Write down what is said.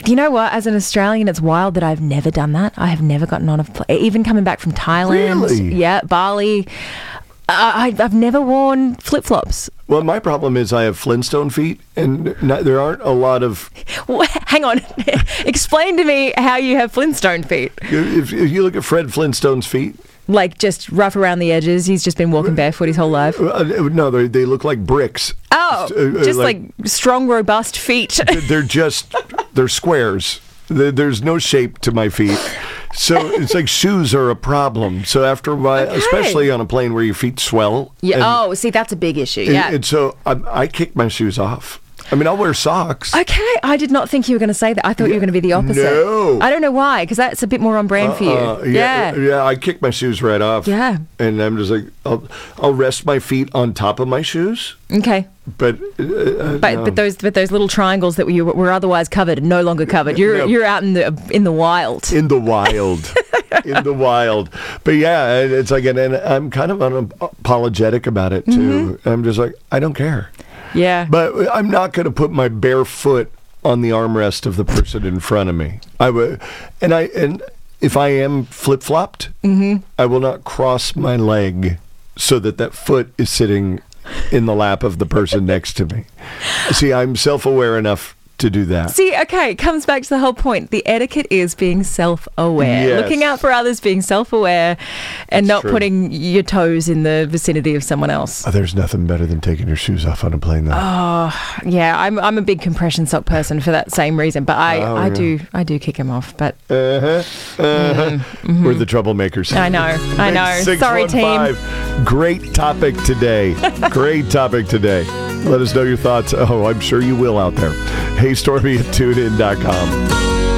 You know what? As an Australian, it's wild that I've never done that. I have never gotten on even coming back from Thailand. Really? Yeah, Bali. I've never worn flip-flops. Well, my problem is I have Flintstone feet, and there aren't a lot of... Hang on. Explain to me how you have Flintstone feet. If you look at Fred Flintstone's feet... Like just rough around the edges. He's just been walking barefoot his whole life. No, they look like bricks. Oh, just like strong, robust feet. They're squares. There's no shape to my feet. So it's like shoes are a problem. So after a while, especially on a plane where your feet swell. Yeah. See, that's a big issue. Yeah. And so I kick my shoes off. I mean, I'll wear socks. Okay. I did not think you were going to say that. I thought you were going to be the opposite. No. I don't know why, because that's a bit more on brand for you. Yeah, I kick my shoes right off. Yeah. And I'm just like, I'll rest my feet on top of my shoes. Okay. But those little triangles that were otherwise covered are no longer covered. You're out in the wild. In the wild. In the wild. But yeah, it's like, and I'm kind of unapologetic about it too. Mm-hmm. I'm just like, I don't care. Yeah. But I'm not going to put my bare foot on the armrest of the person in front of me. I would, and if I am flip-flopped, I will not cross my leg so that foot is sitting in the lap of the person next to me. See, I'm self-aware enough to do that. See, okay, it comes back to the whole point. The etiquette is being self-aware. Yes. Looking out for others, being self-aware, and not putting your toes in the vicinity of someone else. Oh, there's nothing better than taking your shoes off on a plane, though. Oh, yeah, I'm a big compression sock person for that same reason, but I do kick them off. But We're the troublemakers. I know. Sorry, team. Great topic today. Great topic today. Let us know your thoughts. Oh, I'm sure you will out there. Hey, Stormy at TuneIn.com.